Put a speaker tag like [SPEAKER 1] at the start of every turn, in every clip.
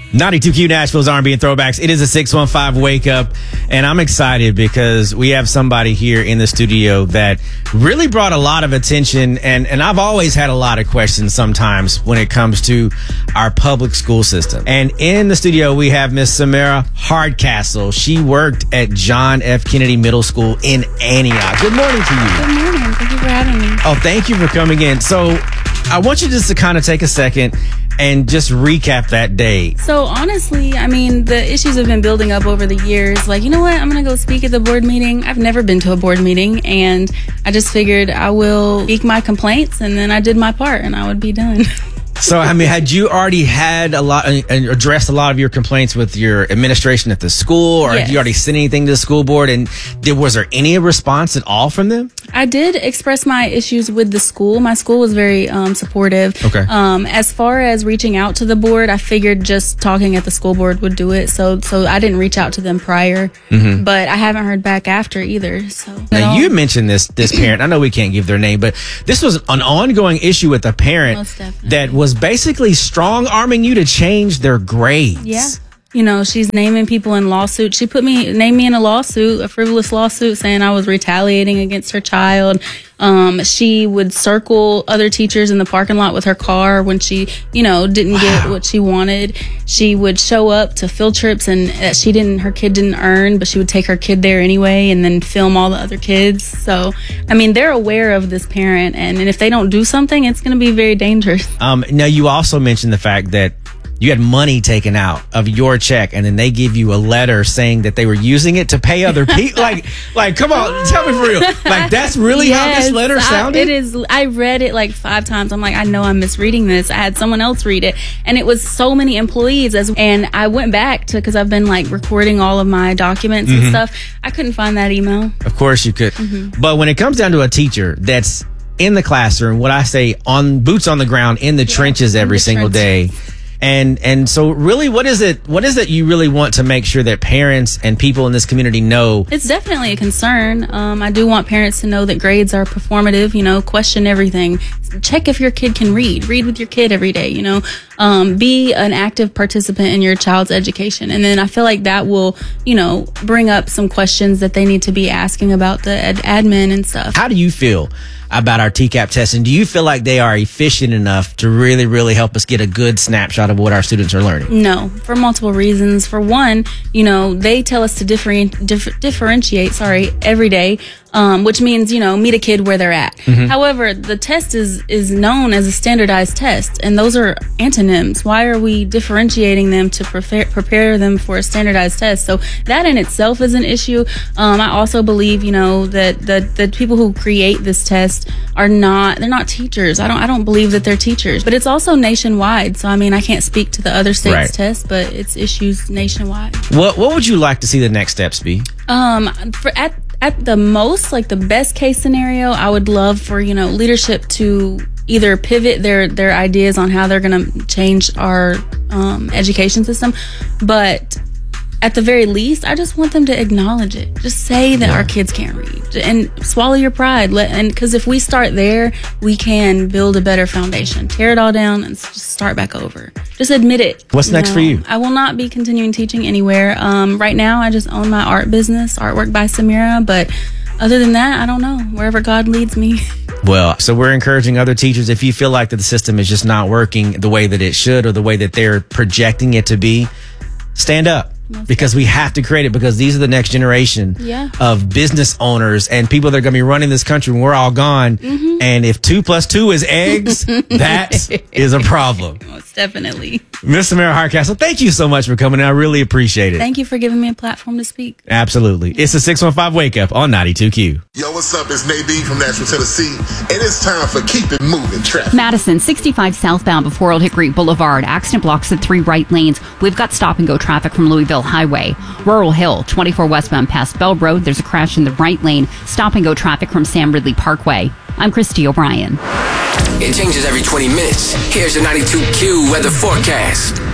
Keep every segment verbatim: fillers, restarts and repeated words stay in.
[SPEAKER 1] ninety-two Q Nashville's R and B and Throwbacks. It is a six one five Wake Up, and I'm excited because we have somebody here in the studio that really brought a lot of attention, and, and I've always had a lot of questions sometimes when it comes to our public school system. And in the studio, we have Miss Samara Hardcastle. She worked at John F. Kennedy Middle School in Antioch. Good morning to you.
[SPEAKER 2] Good morning. Thank you for having me.
[SPEAKER 1] Oh, thank you for coming in. So I want you just to kind of take a second and just recap that day.
[SPEAKER 2] So honestly, I mean, the issues have been building up over the years. Like, you know what? I'm going to go speak at the board meeting. I've never been to a board meeting, and I just figured I will speak my complaints, and then I did my part, and I would be done.
[SPEAKER 1] So, I mean, had you already had a lot and addressed a lot of your complaints with your administration at the school, or
[SPEAKER 2] Yes.
[SPEAKER 1] had you already sent anything to the school board? And did, was there any response at all from them?
[SPEAKER 2] I did express my issues with the school. My school was very um, supportive.
[SPEAKER 1] Okay.
[SPEAKER 2] Um, as far as reaching out to the board, I figured just talking at the school board would do it. So, so I didn't reach out to them prior, mm-hmm. but I haven't heard back after either. So
[SPEAKER 1] now you mentioned this this parent. I know we can't give their name, but this was an ongoing issue with a parent
[SPEAKER 2] Most definitely.
[SPEAKER 1] that was basically strong arming you to change their grades.
[SPEAKER 2] Yeah. You know, she's naming people in lawsuits. She put me, named me in a lawsuit, a frivolous lawsuit, saying I was retaliating against her child. Um, she would circle other teachers in the parking lot with her car when she, you know, didn't wow. get what she wanted. She would show up to field trips and uh, she didn't, her kid didn't earn, but she would take her kid there anyway and then film all the other kids. So, I mean, they're aware of this parent, and, and if they don't do something, it's going to be very dangerous.
[SPEAKER 1] Um, now, you also mentioned the fact that you had money taken out of your check, and then they give you a letter saying that they were using it to pay other people. like, like, come on, tell me for real. Like, that's really
[SPEAKER 2] yes,
[SPEAKER 1] how this letter sounded?
[SPEAKER 2] I, it is. I read it like five times. I'm like, I know I'm misreading this. I had someone else read it, and it was so many employees. As and I went back to, because I've been like recording all of my documents
[SPEAKER 1] mm-hmm.
[SPEAKER 2] and stuff. I couldn't find that email.
[SPEAKER 1] Of course you could. Mm-hmm. But when it comes down to a teacher that's in the classroom, what I say, on boots on the ground, in the yeah, trenches every single trenches. day. And and so really, what is it what is it you really want to make sure that parents and people in this community know?
[SPEAKER 2] It's definitely a concern. Um, I do want parents to know that grades are performative, you know, question everything. Check if your kid can read. Read with your kid every day, you know. Um, be an active participant in your child's education. And then I feel like that will, you know, bring up some questions that they need to be asking about the ad- admin and stuff.
[SPEAKER 1] How do you feel about our T CAP testing? Do you feel like they are efficient enough to really, really help us get a good snapshot of what our students are learning?
[SPEAKER 2] No, for multiple reasons. For one, you know, they tell us to different, differ, differentiate, sorry, every day, um, which means, you know, meet a kid where they're at. Mm-hmm. However, the test is, is known as a standardized test, and those are antonyms. Why are we differentiating them to prepare, prepare them for a standardized test? So that in itself is an issue. Um, I also believe, you know, that the, the people who create this test are not, they're not teachers. I don't, I don't believe that they're teachers, but it's also nationwide. So, I mean, I can't speak to the other states' right. tests, but it's issues nationwide.
[SPEAKER 1] What, what would you like to see the next steps be?
[SPEAKER 2] Um, for, at, at the most, like the best case scenario, I would love for, you know, leadership to either pivot their, their ideas on how they're going to change our, um, education system. But at the very least, I just want them to acknowledge it. Just say that yeah. our kids can't read, and swallow your pride. Let, and because if we start there, we can build a better foundation. Tear it all down and just start back over. Just admit it.
[SPEAKER 1] What's next
[SPEAKER 2] know?
[SPEAKER 1] for you?
[SPEAKER 2] I will not be continuing teaching anywhere. Um, right now, I just own my art business, Artwork by Samara. But other than that, I don't know. Wherever God leads me.
[SPEAKER 1] Well, so we're encouraging other teachers, if you feel like that the system is just not working the way that it should or the way that they're projecting it to be, stand up. Most because definitely. We have to create it, because these are the next generation
[SPEAKER 2] yeah.
[SPEAKER 1] of business owners and people that are going to be running this country when we're all gone. Mm-hmm. And if two plus two is eggs, that is a problem.
[SPEAKER 2] Most definitely.
[SPEAKER 1] Miss Samara Hardcastle, thank you so much for coming. I really appreciate it.
[SPEAKER 2] Thank you for giving me a platform to speak.
[SPEAKER 1] Absolutely. It's the six one five Wake Up on ninety-two Q.
[SPEAKER 3] Yo, what's up? It's Nadine from Nashville, Tennessee, and it's time for Keep It Moving traffic.
[SPEAKER 4] Madison, sixty-five southbound before Old Hickory Boulevard. Accident blocks the three right lanes. We've got stop and go traffic from Louisville Highway. Rural Hill, twenty-four westbound past Bell Road. There's a crash in the right lane. Stop and go traffic from Sam Ridley Parkway. I'm Christy O'Brien.
[SPEAKER 5] It changes every twenty minutes. Here's your ninety-two Q weather forecast.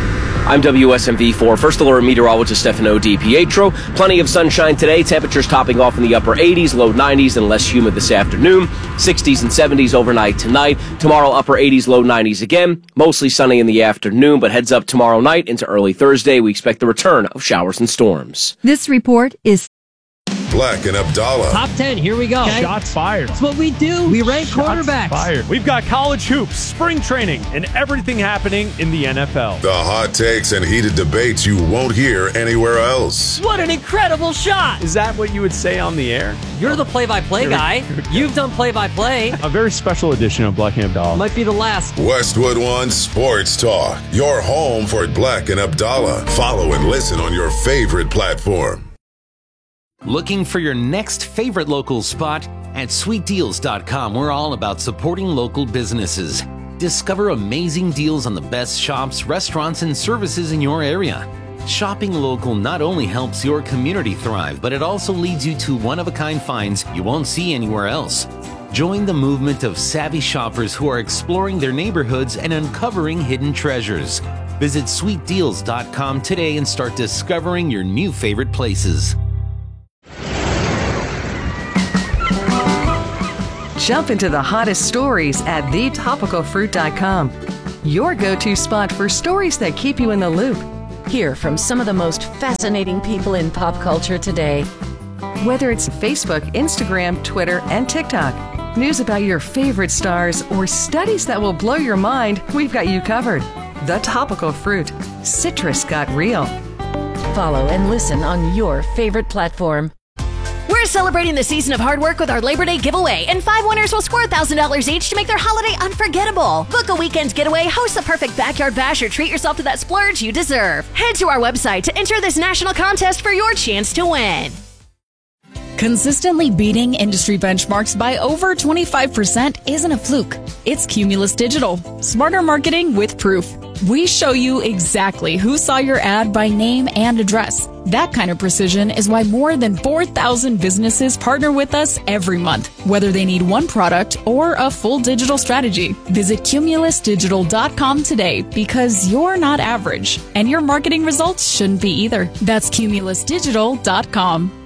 [SPEAKER 5] I'm W S M V four First Alert meteorologist Stefano Di Pietro. Plenty of sunshine today. Temperatures topping off in the upper eighties, low nineties, and less humid this afternoon. sixties and seventies overnight tonight. Tomorrow, upper eighties, low nineties again. Mostly sunny in the afternoon, but heads up tomorrow night into early Thursday. We expect the return of showers and storms.
[SPEAKER 6] This report is
[SPEAKER 3] Black and Abdallah.
[SPEAKER 7] Top ten, here we go.
[SPEAKER 8] Okay. Shots fired.
[SPEAKER 7] That's what we do. We rank
[SPEAKER 8] Shots
[SPEAKER 7] quarterbacks.
[SPEAKER 8] Fired. We've got college hoops, spring training, and everything happening in the N F L.
[SPEAKER 3] The hot takes and heated debates you won't hear anywhere else.
[SPEAKER 7] What an incredible shot.
[SPEAKER 8] Is that what you would say on the air?
[SPEAKER 7] You're the play-by-play guy. You've done play-by-play.
[SPEAKER 8] A very special edition of Black and Abdallah.
[SPEAKER 7] Might be the last.
[SPEAKER 3] Westwood One Sports Talk. Your home for Black and Abdallah. Follow and listen on your favorite platform.
[SPEAKER 9] Looking for your next favorite local spot? At sweet deals dot com, we're all about supporting local businesses. Discover amazing deals on the best shops, restaurants, and services in your area. Shopping local not only helps your community thrive, but it also leads you to one-of-a-kind finds you won't see anywhere else. Join the movement of savvy shoppers who are exploring their neighborhoods and uncovering hidden treasures. Visit sweet deals dot com today and start discovering your new favorite places.
[SPEAKER 10] Jump into the hottest stories at the topical fruit dot com. Your go-to spot for stories that keep you in the loop.
[SPEAKER 11] Hear from some of the most fascinating people in pop culture today.
[SPEAKER 10] Whether it's Facebook, Instagram, Twitter, and TikTok, news about your favorite stars, or studies that will blow your mind, we've got you covered. The Topical Fruit. Citrus got real.
[SPEAKER 11] Follow and listen on your favorite platform.
[SPEAKER 12] We're celebrating the season of hard work with our Labor Day giveaway, and five winners will score one thousand dollars each to make their holiday unforgettable. Book a weekend getaway, host the perfect backyard bash, or treat yourself to that splurge you deserve. Head to our website to enter this national contest for your chance to win.
[SPEAKER 13] Consistently beating industry benchmarks by over twenty-five percent isn't a fluke. It's Cumulus Digital. Smarter marketing with proof. We show you exactly who saw your ad by name and address. That kind of precision is why more than four thousand businesses partner with us every month, whether they need one product or a full digital strategy. Visit cumulus digital dot com today, because you're not average, and your marketing results shouldn't be either. That's cumulus digital dot com.